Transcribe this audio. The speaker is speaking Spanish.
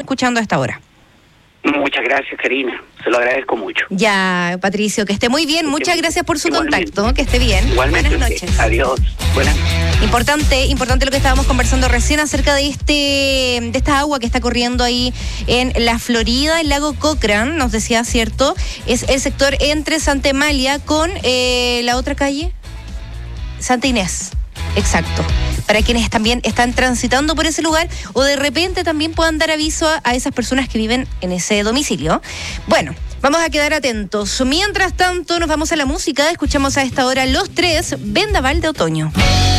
escuchando a esta hora. Muchas gracias, Karina. Se lo agradezco mucho. Ya, Patricio, que esté muy bien. Muchas gracias por su contacto. Que esté bien. Igualmente. Buenas noches. Adiós. Buenas noches. Importante lo que estábamos conversando recién acerca de esta agua que está corriendo ahí en la Florida, el lago Cochrane, nos decía, ¿cierto? Es el sector entre Santa Emalia con la otra calle, Santa Inés. Exacto. Para quienes también están transitando por ese lugar o de repente también puedan dar aviso a esas personas que viven en ese domicilio. Bueno, vamos a quedar atentos. Mientras tanto, nos vamos a la música. Escuchamos a esta hora Los Tres, Vendaval de Otoño.